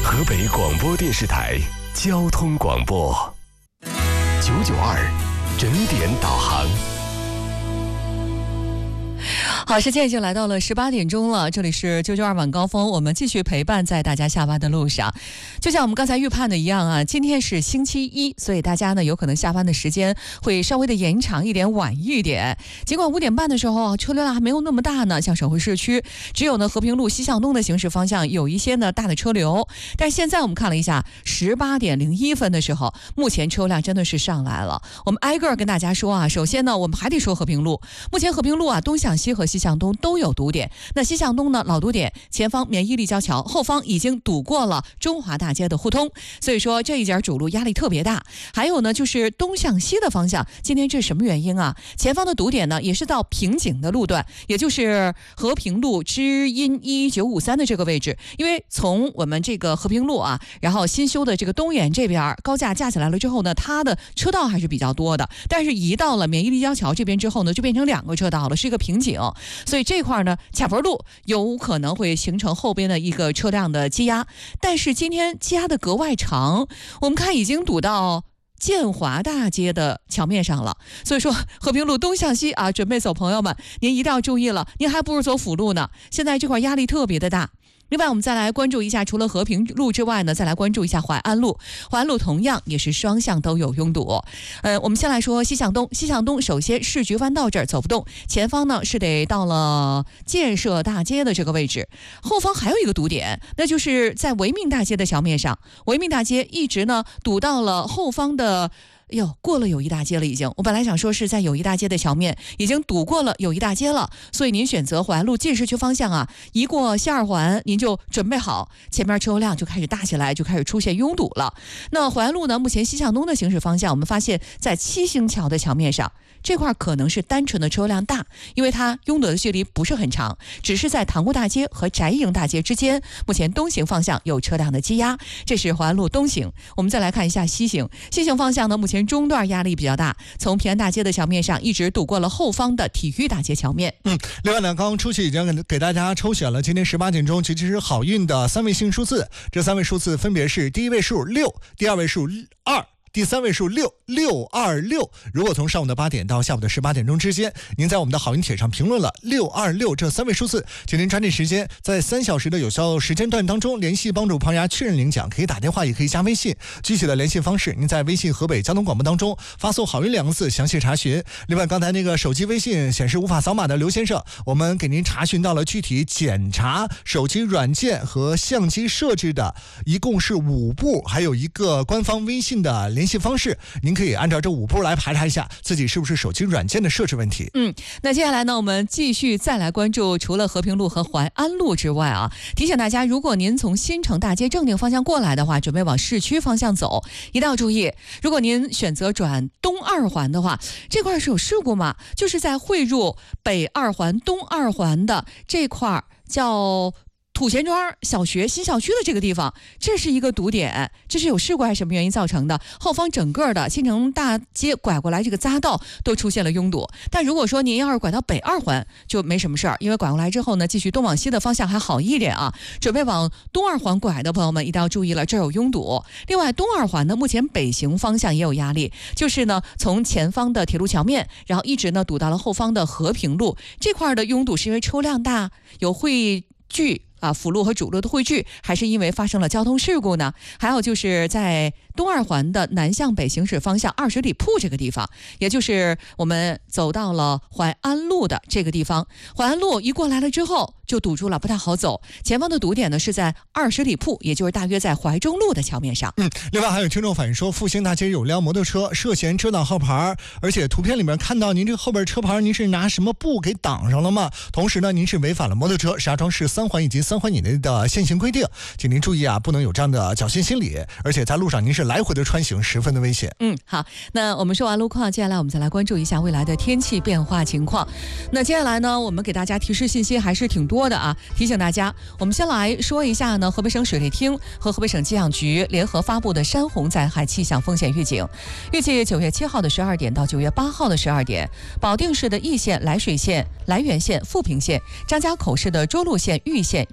河北广播电视台交通广播992整点导航。 好，时间已经来到了18点钟了，这里是992晚高峰，我们继续陪伴在大家下班的路上。就像我们刚才预判的一样啊，今天是星期一，所以大家呢有可能下班的时间会稍微的延长一点，晚一点。尽管5点半的时候车流量还没有那么大呢，像省会市区只有呢和平路西向东的行驶方向有一些呢大的车流，但是现在我们看了一下18点01分的时候，目前车辆真的是上来了。我们挨个跟大家说啊，首先呢我们还得说和平路，目前和平路啊东向西和西向东都有堵点。那西向东呢老堵点，前方免疫立交桥，后方已经堵过了中华大街的互通，所以说这一节主路压力特别大。还有呢就是东向西的方向，今天这是什么原因啊？前方的堵点呢也是到平井的路段，也就是和平路知音11953的这个位置。因为从我们这个和平路啊，然后新修的这个东眼这边高架架起来了之后呢，它的车道还是比较多的，但是一到了免疫立交桥这边之后呢，就变成2个车道了，是一个平井，所以这块呢卡坡路有可能会形成后边的一个车辆的积压。但是今天积压的格外长，我们看已经堵到建华大街的桥面上了，所以说和平路东向西啊，准备走朋友们您一定要注意了，您还不如走辅路呢，现在这块压力特别的大。另外我们再来关注一下，除了和平路之外呢，再来关注一下淮安路。淮安路同样也是双向都有拥堵。我们先来说西向东，西向东首先市局弯道这儿走不动，前方呢是得到了建设大街的这个位置，后方还有一个堵点，那就是在维命大街的桥面上，维命大街一直呢堵到了后方的过了友谊大街了已经。我本来想说是在友谊大街的桥面，已经堵过了友谊大街了，所以您选择淮安路进市区方向啊，一过西二环您就准备好，前面车流量就开始大起来，就开始出现拥堵了。那淮安路呢，目前西向东的行驶方向，我们发现在七星桥的桥面上，这块可能是单纯的车辆大，因为它拥堵的距离不是很长，只是在塘沽大街和翟营大街之间，目前东行方向有车辆的积压，这是淮安路东行。我们再来看一下西行，西行方向呢，目前中段压力比较大，从平安大街的桥面上一直堵过了后方的体育大街桥面。 另外呢，刚刚出去已经给大家抽选了今天18点钟其实是好运的3位幸数字，这3位数字分别是第一位数6，第二位数2，第3位数6626。如果从上午的8点到下午的18点钟之间，您在我们的好运帖上评论了626这3位数字，请您抓紧时间，在3小时的有效时间段当中联系帮助朋友确认领奖，可以打电话也可以加微信。具体的联系方式，您在微信河北交通广播当中发送好运2个字详细查询。另外刚才那个手机微信显示无法扫码的刘先生，我们给您查询到了具体检查手机软件和相机设置的一共是5步，还有一个官方微信的联系方式，您可以按照这5步来排查一下自己是不是手机软件的设置问题。 那接下来呢，我们继续再来关注除了和平路和淮安路之外啊，提醒大家，如果您从新城大街正定方向过来的话，准备往市区方向走，一定要注意，如果您选择转东2环的话，这块是有事故吗？就是在汇入北2环东2环的这块叫土贤庄小学新校区的这个地方，这是一个堵点，这是有事故还是什么原因造成的？后方整个的新城大街拐过来这个匝道都出现了拥堵。但如果说您要是拐到北2环就没什么事儿，因为拐过来之后呢，继续东往西的方向还好一点啊。准备往东2环拐的朋友们一定要注意了，这儿有拥堵。另外东2环呢，目前北行方向也有压力，就是呢从前方的铁路桥面，然后一直呢堵到了后方的和平路这块的拥堵，是因为车辆大有汇聚辅路和主路的汇聚，还是因为发生了交通事故呢？还有就是在东2环的南向北行驶方向20里铺这个地方，也就是我们走到了淮安路的这个地方，淮安路一过来了之后就堵住了，不太好走。前方的堵点呢是在20里铺，也就是大约在怀中路的桥面上。 另外还有听众反映说，复兴大街有辆摩托车涉嫌遮挡号牌，而且图片里面看到您这个后边车牌，您是拿什么布给挡上了吗？同时呢，您是违反了摩托车石家庄市3环以及3环以内的限行规定，请您注意啊，不能有这样的侥幸心理，而且在路上您是来回的穿行，十分的危险。 好，那我们说完路况，接下来我们再来关注一下未来的天气变化情况。那接下来呢，我们给大家提示信息还是挺多的啊，提醒大家，我们先来说一下呢，河北省水利厅和河北省气象局联合发布的山洪灾害气象风险预警。预计9月7号的12点到9月8号的12点，保定市的易县、涞水县、涞源县、富平县、张家口市的涿鹿县、玉县、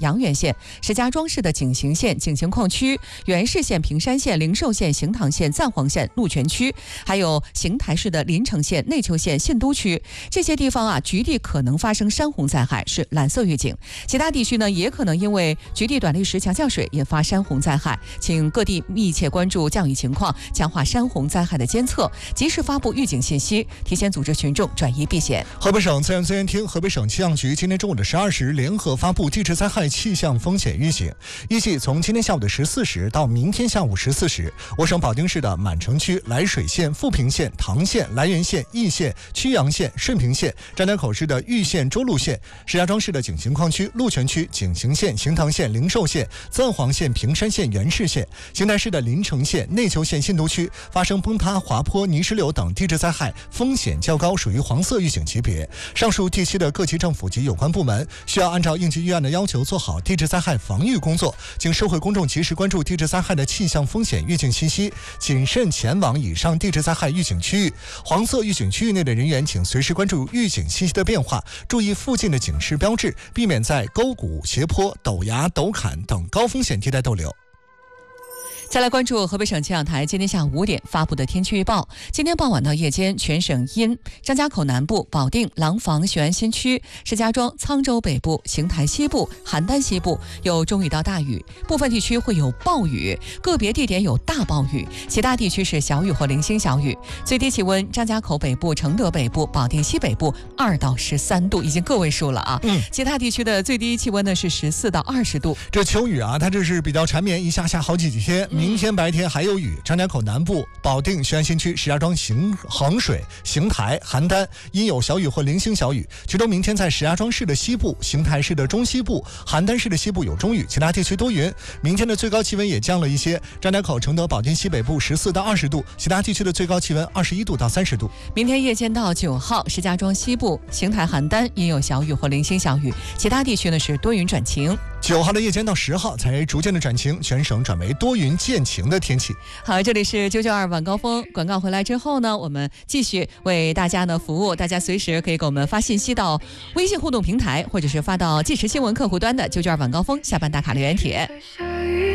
阳源县、石家庄市的景行县景行矿区、原市县平山县、灵寿县行塘县赞皇县鹿泉区，还有邢台市的临城县内丘县信都区。这些地方局地可能发生山洪灾害，是蓝色预警。其他地区呢，也可能因为局地短历时强降水引发山洪灾害，请各地密切关注降雨情况，强化山洪灾害的监测，及时发布预警信息，提前组织群众转移避险。 河北省自然资源厅、河北省气象局今天中午的12时联合发布地质灾害气象风险预警，预计从今天下午的14时到明天下午14时，我省保定市的满城区、涞水县、富平县、唐县、涞源县、易县、曲阳县、顺平县、张家口市的玉县、涿鹿县、石家庄市的景行矿区、鹿泉区、景行县、行塘县、灵寿县、赞皇县、平山县、原市县、邢台市的临城县、内丘县信都区发生崩塌、滑坡、泥石流等地质灾害风险较高，属于黄色预警级别。上述地区的各级政府及有关部门需要按照应急预案的要求做好地质灾害防御工作，请社会公众及时关注地质灾害的气象风险预警信息，谨慎前往以上地质灾害预警区域。黄色预警区域内的人员请随时关注预警信息的变化，注意附近的警示标志，避免在沟谷、斜坡、陡崖、陡坎等高风险地带逗留。 再来关注河北省气象台今天下午5点发布的天气预报。今天傍晚到夜间，全省阴，张家口南部、保定、廊坊、雄安新区、石家庄、沧州北部、邢台西部、邯郸西部有中雨到大雨，部分地区会有暴雨，个别地点有大暴雨，其他地区是小雨或零星小雨。最低气温，张家口北部、承德北部、保定西北部2到13度，已经个位数了啊。其他地区的最低气温呢是14到20度。 这秋雨它这是比较缠绵，一下下好几天。明天白天还有雨，张家口南部、保定、雄安新区、石家庄、衡水、邢台、邯郸阴有小雨或零星小雨。其中明天在石家庄市的西部、邢台市的中西部、邯郸市的西部有中雨，其他地区多云。明天的最高气温也降了一些，张家口、承德、保定西北部14到20度，其他地区的最高气温21度到30度。 明天夜间到9号，石家庄西部、邢台、邯郸阴有小雨或零星小雨，其他地区呢是多云转晴。 9号的夜间到10号才逐渐的转晴，全省转为多云见晴的天气。 好，这里是992晚高峰。广告回来之后呢，我们继续为大家呢服务，大家随时可以给我们发信息到微信互动平台，或者是发到即时新闻客户端的992晚高峰下班打卡留言帖。